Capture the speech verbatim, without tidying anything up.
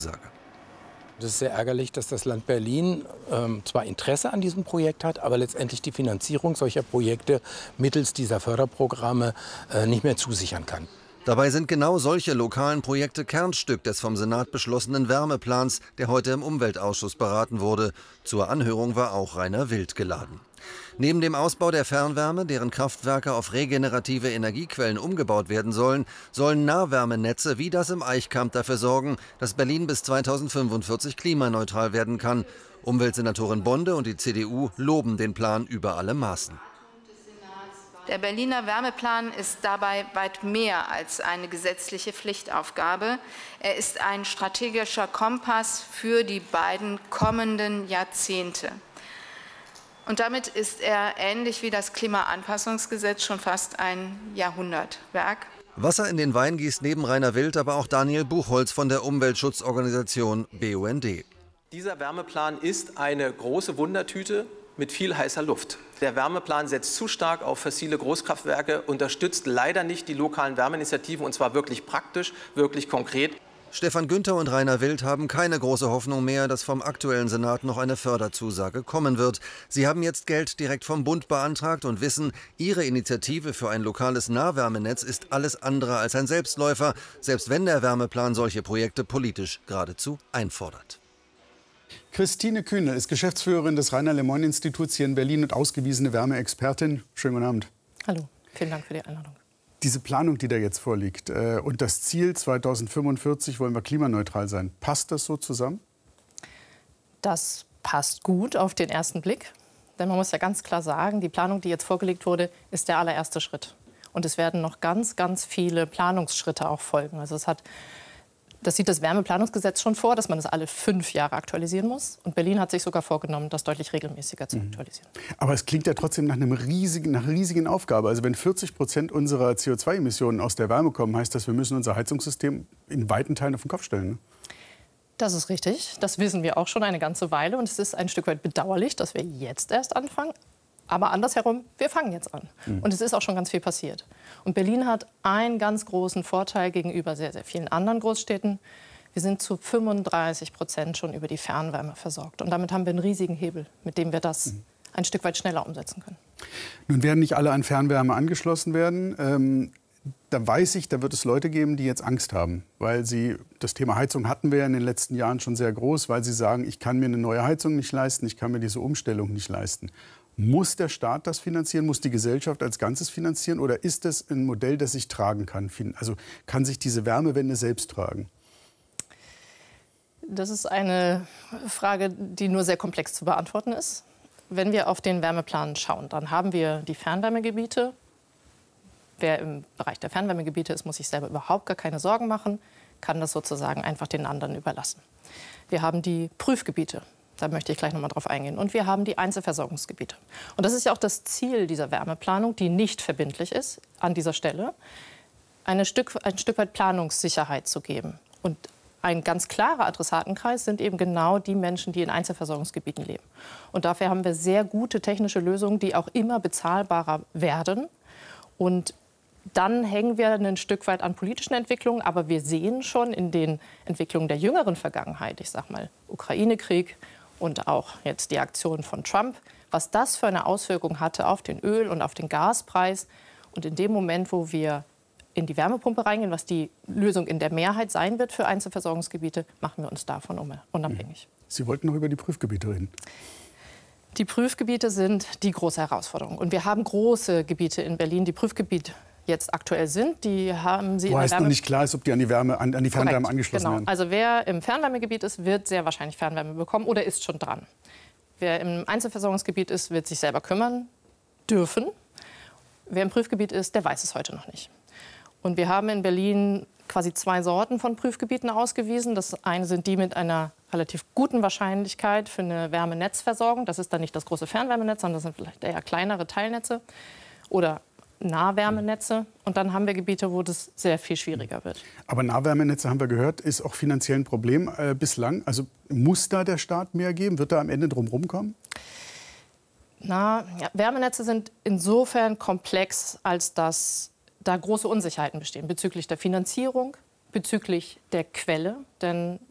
Es ist sehr ärgerlich, dass das Land Berlin ähm, zwar Interesse an diesem Projekt hat, aber letztendlich die Finanzierung solcher Projekte mittels dieser Förderprogramme äh, nicht mehr zusichern kann. Dabei sind genau solche lokalen Projekte Kernstück des vom Senat beschlossenen Wärmeplans, der heute im Umweltausschuss beraten wurde. Zur Anhörung war auch Rainer Wild geladen. Neben dem Ausbau der Fernwärme, deren Kraftwerke auf regenerative Energiequellen umgebaut werden sollen, sollen Nahwärmenetze wie das im Eichkamp dafür sorgen, dass Berlin bis zweitausendfünfundvierzig klimaneutral werden kann. Umweltsenatorin Bonde und die C D U loben den Plan über alle Maßen. Der Berliner Wärmeplan ist dabei weit mehr als eine gesetzliche Pflichtaufgabe. Er ist ein strategischer Kompass für die beiden kommenden Jahrzehnte. Und damit ist er, ähnlich wie das Klimaanpassungsgesetz, schon fast ein Jahrhundertwerk. Wasser in den Wein gießt neben Rainer Wild aber auch Daniel Buchholz von der Umweltschutzorganisation B U N D. Dieser Wärmeplan ist eine große Wundertüte mit viel heißer Luft. Der Wärmeplan setzt zu stark auf fossile Großkraftwerke, unterstützt leider nicht die lokalen Wärmeinitiativen, und zwar wirklich praktisch, wirklich konkret. Stefan Günther und Rainer Wild haben keine große Hoffnung mehr, dass vom aktuellen Senat noch eine Förderzusage kommen wird. Sie haben jetzt Geld direkt vom Bund beantragt und wissen, ihre Initiative für ein lokales Nahwärmenetz ist alles andere als ein Selbstläufer, selbst wenn der Wärmeplan solche Projekte politisch geradezu einfordert. Christine Kühne ist Geschäftsführerin des Rainer-Lemoyne-Instituts hier in Berlin und ausgewiesene Wärmeexpertin. Schönen guten Abend. Hallo, vielen Dank für die Einladung. Diese Planung, die da jetzt vorliegt, äh, und das Ziel zweitausendfünfundvierzig wollen wir klimaneutral sein, passt das so zusammen? Das passt gut auf den ersten Blick. Denn man muss ja ganz klar sagen, die Planung, die jetzt vorgelegt wurde, ist der allererste Schritt. Und es werden noch ganz, ganz viele Planungsschritte auch folgen. Also es hat Das sieht das Wärmeplanungsgesetz schon vor, dass man das alle fünf Jahre aktualisieren muss. Und Berlin hat sich sogar vorgenommen, das deutlich regelmäßiger zu aktualisieren. Aber es klingt ja trotzdem nach, einem riesigen, nach einer riesigen Aufgabe. Also wenn vierzig Prozent unserer C O zwei Emissionen aus der Wärme kommen, heißt das, wir müssen unser Heizungssystem in weiten Teilen auf den Kopf stellen. Ne? Das ist richtig. Das wissen wir auch schon eine ganze Weile. Und es ist ein Stück weit bedauerlich, dass wir jetzt erst anfangen. Aber andersherum, wir fangen jetzt an. Mhm. Und es ist auch schon ganz viel passiert. Und Berlin hat einen ganz großen Vorteil gegenüber sehr, sehr vielen anderen Großstädten. Wir sind zu fünfunddreißig Prozent schon über die Fernwärme versorgt. Und damit haben wir einen riesigen Hebel, mit dem wir das mhm. ein Stück weit schneller umsetzen können. Nun werden nicht alle an Fernwärme angeschlossen werden. Ähm, da weiß ich, da wird es Leute geben, die jetzt Angst haben. Weil sie, das Thema Heizung hatten wir ja in den letzten Jahren schon sehr groß, weil sie sagen, ich kann mir eine neue Heizung nicht leisten, ich kann mir diese Umstellung nicht leisten. Muss der Staat das finanzieren? Muss die Gesellschaft als Ganzes finanzieren? Oder ist das ein Modell, das sich tragen kann? Also kann sich diese Wärmewende selbst tragen? Das ist eine Frage, die nur sehr komplex zu beantworten ist. Wenn wir auf den Wärmeplan schauen, dann haben wir die Fernwärmegebiete. Wer im Bereich der Fernwärmegebiete ist, muss sich selber überhaupt gar keine Sorgen machen, kann das sozusagen einfach den anderen überlassen. Wir haben die Prüfgebiete. Da möchte ich gleich noch mal drauf eingehen. Und wir haben die Einzelversorgungsgebiete. Und das ist ja auch das Ziel dieser Wärmeplanung, die nicht verbindlich ist an dieser Stelle, eine Stück, ein Stück weit Planungssicherheit zu geben. Und ein ganz klarer Adressatenkreis sind eben genau die Menschen, die in Einzelversorgungsgebieten leben. Und dafür haben wir sehr gute technische Lösungen, die auch immer bezahlbarer werden. Und dann hängen wir ein Stück weit an politischen Entwicklungen. Aber wir sehen schon in den Entwicklungen der jüngeren Vergangenheit, ich sag mal Ukraine-Krieg, und auch jetzt die Aktion von Trump, was das für eine Auswirkung hatte auf den Öl- und auf den Gaspreis. Und in dem Moment, wo wir in die Wärmepumpe reingehen, was die Lösung in der Mehrheit sein wird für Einzelversorgungsgebiete, machen wir uns davon unabhängig. Sie wollten noch über die Prüfgebiete reden. Die Prüfgebiete sind die große Herausforderung. Und wir haben große Gebiete in Berlin, die Prüfgebiet jetzt aktuell sind. Die haben sie Wo heißt noch nicht klar ist, ob die an die, Wärme, an, an die Fernwärme Korrekt, angeschlossen genau. werden. Also wer im Fernwärmegebiet ist, wird sehr wahrscheinlich Fernwärme bekommen oder ist schon dran. Wer im Einzelversorgungsgebiet ist, wird sich selber kümmern dürfen. Wer im Prüfgebiet ist, der weiß es heute noch nicht. Und wir haben in Berlin quasi zwei Sorten von Prüfgebieten ausgewiesen. Das eine sind die mit einer relativ guten Wahrscheinlichkeit für eine Wärmenetzversorgung. Das ist dann nicht das große Fernwärmenetz, sondern das sind vielleicht eher kleinere Teilnetze oder Nahwärmenetze. Und dann haben wir Gebiete, wo das sehr viel schwieriger wird. Aber Nahwärmenetze, haben wir gehört, ist auch finanziell ein Problem äh, bislang. Also muss da der Staat mehr geben? Wird da am Ende drum rumkommen? Na, ja, Wärmenetze sind insofern komplex, als dass da große Unsicherheiten bestehen bezüglich der Finanzierung, bezüglich der Quelle. Denn